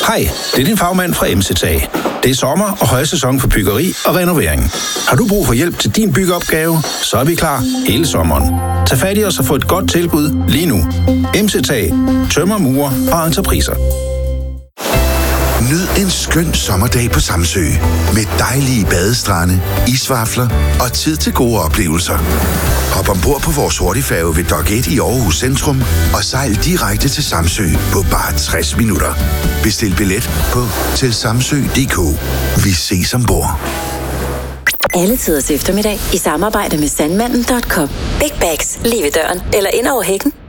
Hej, det er din fagmand fra MCT. Det er sommer og højsæson for byggeri og renovering. Har du brug for hjælp til din byggeopgave, så er vi klar hele sommeren. Tag fat i os og få et godt tilbud lige nu. MCT. Tømmer, murer og entrepriser. Nyd en skøn sommerdag på Samsø. Med dejlige badestrande, isvafler og tid til gode oplevelser. Hop ombord på vores hurtigfærge ved Dock 1 i Aarhus Centrum og sejl direkte til Samsø på bare 60 minutter. Bestil billet på tilsamsø.dk. Vi ses ombord. Alle tiders eftermiddag i samarbejde med Sandmanden.com. Big bags lige ved døren eller ind over hækken.